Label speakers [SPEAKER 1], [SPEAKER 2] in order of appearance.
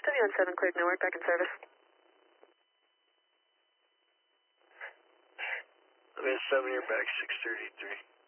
[SPEAKER 1] WN7 cleared Newark, back in service.
[SPEAKER 2] WN7, you're back 633.